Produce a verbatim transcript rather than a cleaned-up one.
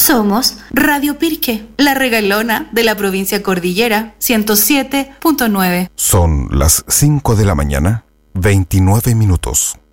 Somos Radio Pirque, la regalona de la provincia Cordillera, ciento siete punto nueve. Son las cinco de la mañana, veintinueve minutos.